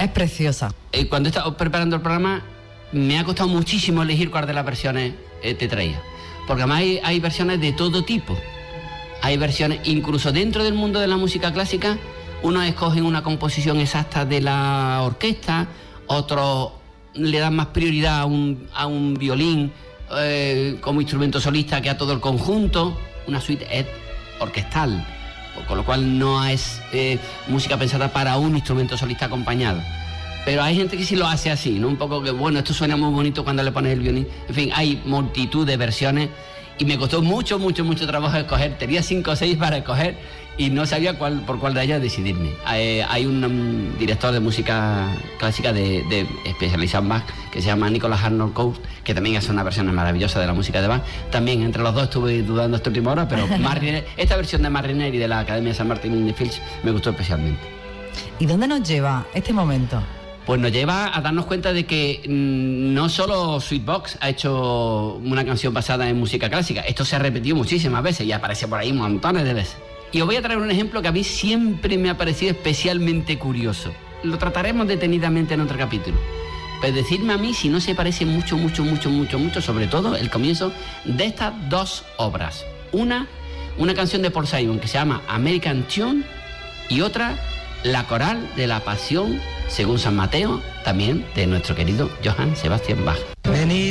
Es preciosa. Cuando he estado preparando el programa, me ha costado muchísimo elegir cuál de las versiones te traía. Porque además hay versiones de todo tipo. Hay versiones, incluso dentro del mundo de la música clásica, unos escogen una composición exacta de la orquesta, otros le dan más prioridad a un violín como instrumento solista que a todo el conjunto. Una suite es orquestal, con lo cual no es música pensada para un instrumento solista acompañado. Pero hay gente que sí lo hace así, ¿no? Un poco que, bueno, esto suena muy bonito cuando le pones el violín. En fin, hay multitud de versiones y me costó mucho trabajo escoger. Tenía 5 o 6 para escoger y no sabía por cuál de ellas decidirme. Hay un director de música clásica de especializado en Bach que se llama Nicholas Arnold Coast, que también hace una versión maravillosa de la música de Bach. También entre los dos estuve dudando esta última hora, pero esta versión de Marineri de la Academia de San Martín de Fields me gustó especialmente. ¿Y dónde nos lleva este momento? Pues nos lleva a darnos cuenta de que no solo Sweetbox ha hecho una canción basada en música clásica, esto se ha repetido muchísimas veces y aparece por ahí montones de veces. Y os voy a traer un ejemplo que a mí siempre me ha parecido especialmente curioso. Lo trataremos detenidamente en otro capítulo. Pero decidme a mí si no se parece mucho, sobre todo el comienzo de estas dos obras. Una canción de Paul Simon que se llama American Tune y otra, la coral de la Pasión según San Mateo, también de nuestro querido Johann Sebastian Bach.